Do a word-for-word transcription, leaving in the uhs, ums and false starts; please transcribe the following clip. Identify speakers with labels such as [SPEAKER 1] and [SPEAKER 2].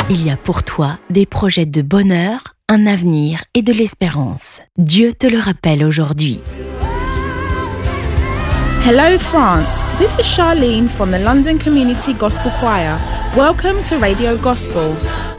[SPEAKER 1] Il y a pour toi des projets de bonheur, un avenir et de l'espérance. Dieu te le rappelle aujourd'hui.
[SPEAKER 2] Hello France, this is Charlene from the London Community Gospel Choir. Welcome to Radio Gospel.